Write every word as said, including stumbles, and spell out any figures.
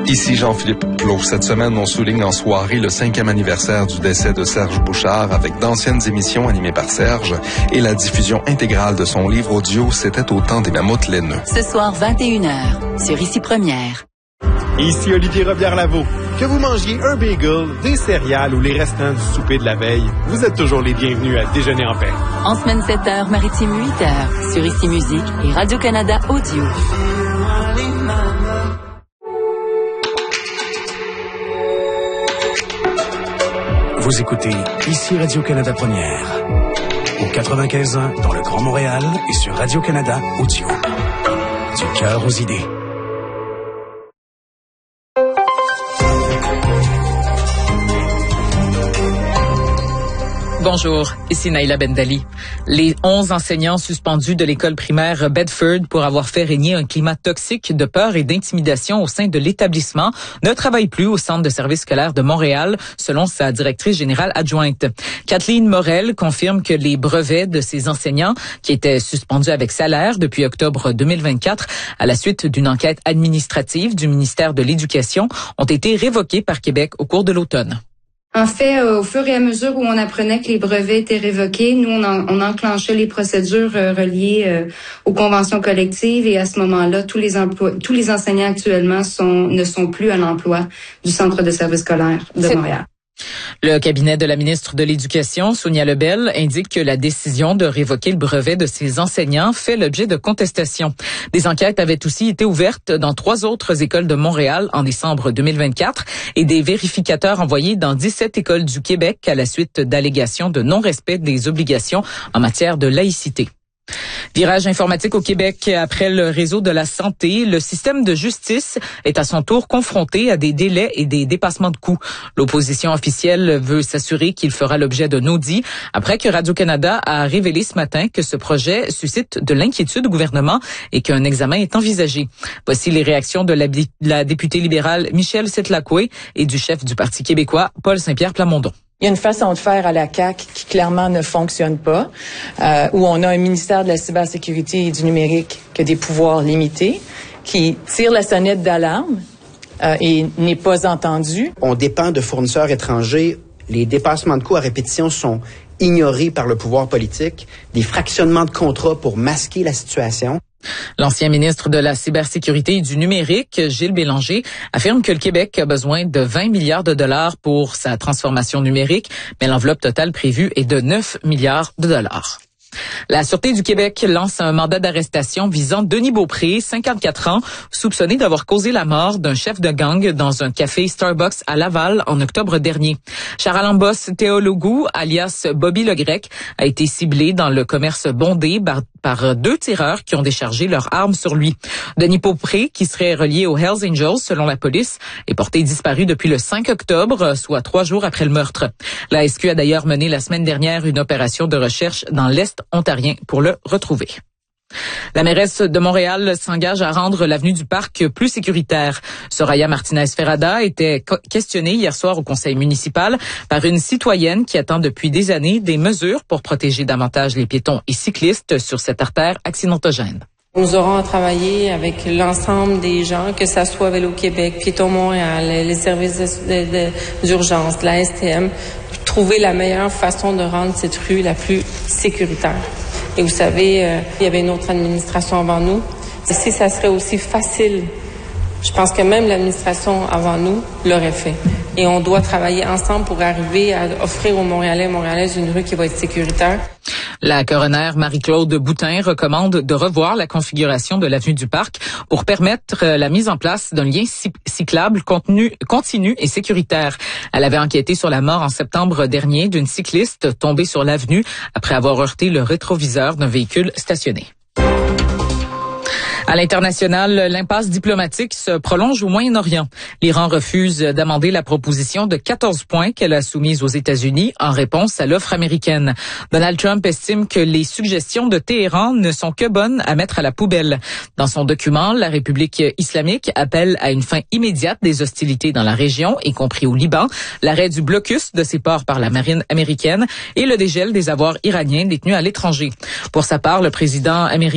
Ici Jean-Philippe Plot. Cette semaine, on souligne en soirée le cinquième anniversaire du décès de Serge Bouchard avec d'anciennes émissions animées par Serge et la diffusion intégrale de son livre audio « C'était au temps des mammouths laineux ». Ce soir, vingt et une heures, sur Ici Première. Ici Olivier Robillard-Lavaux. Que vous mangiez un bagel, des céréales ou les restants du souper de la veille, vous êtes toujours les bienvenus à Déjeuner en paix. En semaine sept heures, Maritime huit heures, sur Ici Musique et Radio-Canada Audio. Vous écoutez Ici Radio-Canada Première, au quatre-vingt-quinze ans dans le Grand Montréal et sur Radio-Canada Audio. Du cœur aux idées. Bonjour, ici Naïla Bendali. Les onze enseignants suspendus de l'école primaire Bedford pour avoir fait régner un climat toxique de peur et d'intimidation au sein de l'établissement ne travaillent plus au Centre de services scolaires de Montréal, selon sa directrice générale adjointe. Kathleen Morel confirme que les brevets de ces enseignants, qui étaient suspendus avec salaire depuis octobre deux mille vingt-quatre, à la suite d'une enquête administrative du ministère de l'Éducation, ont été révoqués par Québec au cours de l'automne. En fait, euh, au fur et à mesure où on apprenait que les brevets étaient révoqués, nous, on, en, on enclenchait les procédures euh, reliées euh, aux conventions collectives et à ce moment-là, tous les emplois, tous les enseignants actuellement sont, ne sont plus à l'emploi du Centre de services scolaires de C'est... Montréal. Le cabinet de la ministre de l'Éducation, Sonia Lebel, indique que la décision de révoquer le brevet de ces enseignants fait l'objet de contestations. Des enquêtes avaient aussi été ouvertes dans trois autres écoles de Montréal en décembre deux mille vingt-quatre et des vérificateurs envoyés dans dix-sept écoles du Québec à la suite d'allégations de non-respect des obligations en matière de laïcité. Virage informatique au Québec. Après le réseau de la santé, le système de justice est à son tour confronté à des délais et des dépassements de coûts. L'opposition officielle veut s'assurer qu'il fera l'objet d'un audit après que Radio-Canada a révélé ce matin que ce projet suscite de l'inquiétude au gouvernement et qu'un examen est envisagé. Voici les réactions de la, la députée libérale Michèle Setlakoué et du chef du Parti québécois, Paul Saint-Pierre Plamondon. Il y a une façon de faire à la C A Q qui clairement ne fonctionne pas, euh, où on a un ministère de la cybersécurité et du numérique qui a des pouvoirs limités, qui tire la sonnette d'alarme euh, et n'est pas entendu. On dépend de fournisseurs étrangers. Les dépassements de coûts à répétition sont ignorés par le pouvoir politique. Des fractionnements de contrats pour masquer la situation. L'ancien ministre de la cybersécurité et du numérique, Gilles Bélanger, affirme que le Québec a besoin de vingt milliards de dollars pour sa transformation numérique, mais l'enveloppe totale prévue est de neuf milliards de dollars. La Sûreté du Québec lance un mandat d'arrestation visant Denis Beaupré, cinquante-quatre ans, soupçonné d'avoir causé la mort d'un chef de gang dans un café Starbucks à Laval en octobre dernier. Charalambos Théologou, alias Bobby Le Grec, a été ciblé dans le commerce bondé par, par deux tireurs qui ont déchargé leurs armes sur lui. Denis Beaupré, qui serait relié aux Hells Angels selon la police, est porté disparu depuis le cinq octobre, soit trois jours après le meurtre. La S Q a d'ailleurs mené la semaine dernière une opération de recherche dans l'Est ontarien pour le retrouver. La mairesse de Montréal s'engage à rendre l'avenue du Parc plus sécuritaire. Soraya Martinez-Ferrada était questionnée hier soir au conseil municipal par une citoyenne qui attend depuis des années des mesures pour protéger davantage les piétons et cyclistes sur cette artère accidentogène. Nous aurons à travailler avec l'ensemble des gens, que ça soit Vélo-Québec, Piétons Montréal, les services de, de, de, d'urgence, la S T M, pour trouver la meilleure façon de rendre cette rue la plus sécuritaire. Et vous savez, euh, il y avait une autre administration avant nous. Et si ça serait aussi facile, je pense que même l'administration avant nous l'aurait fait. Et on doit travailler ensemble pour arriver à offrir aux Montréalais et Montréalaises une rue qui va être sécuritaire. La coroner Marie-Claude Boutin recommande de revoir la configuration de l'avenue du Parc pour permettre la mise en place d'un lien cyclable contenu, continu et sécuritaire. Elle avait enquêté sur la mort en septembre dernier d'une cycliste tombée sur l'avenue après avoir heurté le rétroviseur d'un véhicule stationné. À l'international, l'impasse diplomatique se prolonge au Moyen-Orient. L'Iran refuse d'amender la proposition de quatorze points qu'elle a soumise aux États-Unis en réponse à l'offre américaine. Donald Trump estime que les suggestions de Téhéran ne sont que bonnes à mettre à la poubelle. Dans son document, la République islamique appelle à une fin immédiate des hostilités dans la région, y compris au Liban, l'arrêt du blocus de ses ports par la marine américaine et le dégel des avoirs iraniens détenus à l'étranger. Pour sa part, le président américain